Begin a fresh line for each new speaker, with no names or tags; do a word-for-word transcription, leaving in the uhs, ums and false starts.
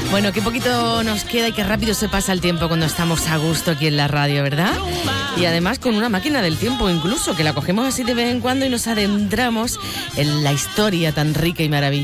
Bueno, qué poquito nos queda y qué rápido se pasa el tiempo cuando estamos a gusto aquí en la radio, ¿verdad? Y además con una máquina del tiempo incluso, que la cogemos así de vez en cuando y nos adentramos en la historia tan rica y maravillosa